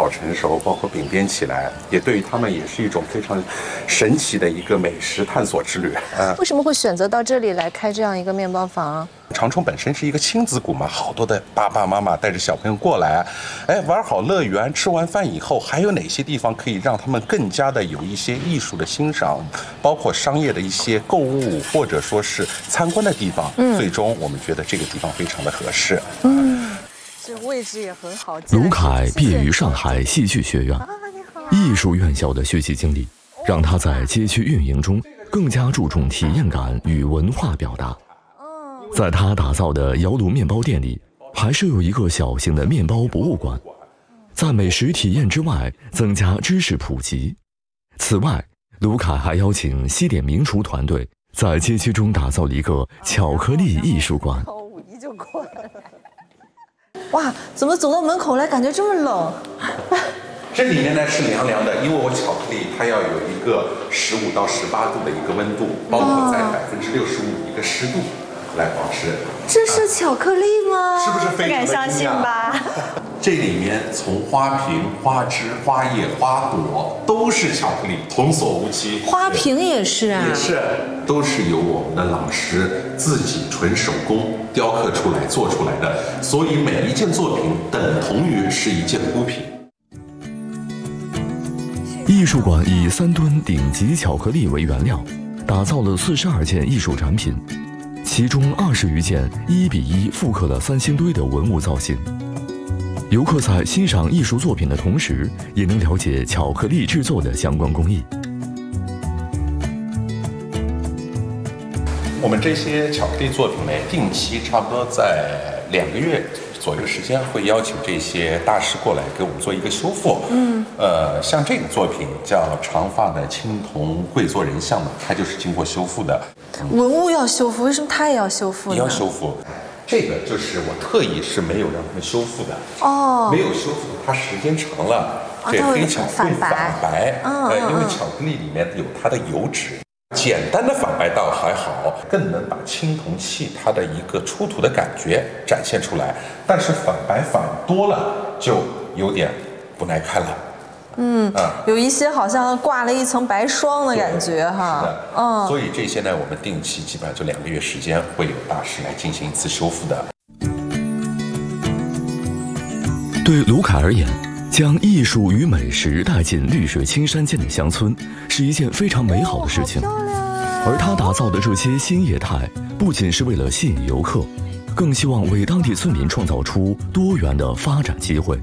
好成熟，包括饼编起来，也对于他们也是一种非常神奇的一个美食探索之旅。 为什么会选择到这里来开这样一个面包房啊？ 长春本身是一个亲子谷嘛，好多的爸爸妈妈带着小朋友过来，玩好乐园，吃完饭以后还有哪些地方可以让他们更加的有一些艺术的欣赏，包括商业的一些购物或者说是参观的地方。最终我们觉得这个地方非常的合适。 这位置也很好。 卢凯毕业于上海戏剧学院，艺术院校的学习经历让他在街区运营中更加注重体验感与文化表达。在他打造的窑炉面包店里，还设有一个小型的面包博物馆，在美食体验之外，增加知识普及。此外，卢凯还邀请西点名厨团队，在街区中打造了一个巧克力艺术馆。 5一就过来了。哇，怎么走到门口来感觉这么冷？ 这里面呢是凉凉的，因为我巧克力它要有一个15到18度的一个温度，包括在65%一个湿度。来保持， 这是巧克力吗？ 是不是非常的不敢相信吧？ 这里面从花瓶、花枝、花叶、花朵都是巧克力，童叟无欺。 花瓶也是啊， 也是，都是由我们的老师自己纯手工雕刻出来、做出来的，所以每一件作品等同于是一件孤品。 艺术馆以3吨顶级巧克力为原料，打造了42件艺术产品。其中20余件1比1复刻了3星堆的文物造型。游客在欣赏艺术作品的同时，也能了解巧克力制作的相关工艺。 我们这些巧克力作品呢，定期差不多在2个月左右时间，会邀请这些大师过来给我们做一个修复。像这个作品叫长发的青铜跪坐人像呢，它就是经过修复的。 文物要修复，为什么它也要修复呢？ 也要修复，这个就是我特意是没有让他们修复的。没有修复，它时间长了，这黑巧会反白。因为巧克力里面有它的油脂。简单的反白倒还好，更能把青铜器它的一个出土的感觉展现出来。但是反白反多了，就有点不耐看了。 有一些好像挂了一层白霜的感觉哈。 是的，所以这些呢，我们定期基本上就2个月时间，会有大师来进行一次修复的。 对卢凯而言，将艺术与美食带进绿水青山间的乡村，是一件非常美好的事情。而他打造的这些新业态，不仅是为了吸引游客，更希望为当地村民创造出多元的发展机会。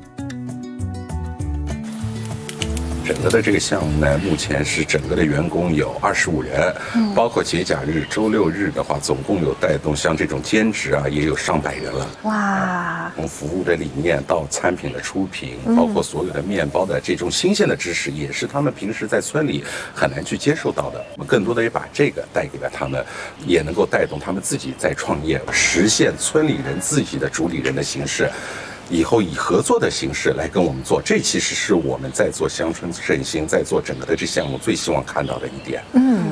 整个的这个项目呢，目前是整个的员工有25人，包括节假日、周6日的话，总共有带动像这种兼职啊，也有上百人了。 哇！ 从服务的理念到产品的出品，包括所有的面包的这种新鲜的知识，也是他们平时在村里很难去接受到的。我们更多的也把这个带给了他们，也能够带动他们自己在创业，实现村里人自己的主理人的形式。以后以合作的形式来跟我们做，这其实是我们在做乡村振兴，在做整个的这项目最希望看到的一点。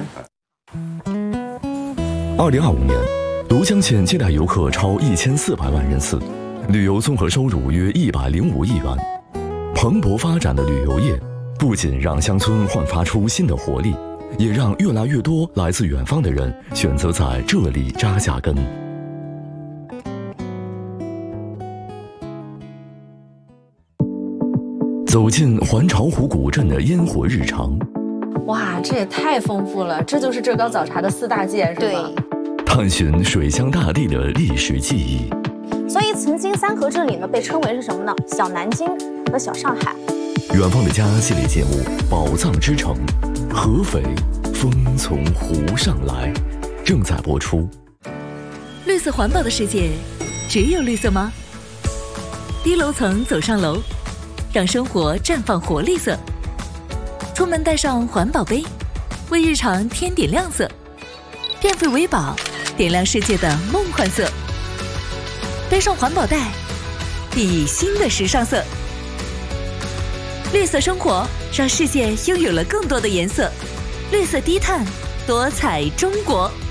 2025年，庐江县接待游客超1400万人次，旅游综合收入约105亿元。蓬勃发展的旅游业，不仅让乡村焕发出新的活力，也让越来越多来自远方的人选择在这里扎下根。走进环巢湖古镇的烟火日常， 哇，这也太丰富了！这就是浙高早茶的4大件，是吗？ 对。 探寻水乡大地的历史记忆。 所以曾经3河这里呢被称为是什么呢？小南京和小上海。 远方的家系列节目《宝藏之城》，合肥风从湖上来，正在播出。 绿色环保的世界，只有绿色吗？低楼层走上楼，让生活绽放活力色。出门带上环保杯，为日常添点亮色。变废为宝，点亮世界的梦幻色。背上环保袋，熠熠新的时尚色。绿色生活，让世界拥有了更多的颜色。绿色低碳，多彩中国。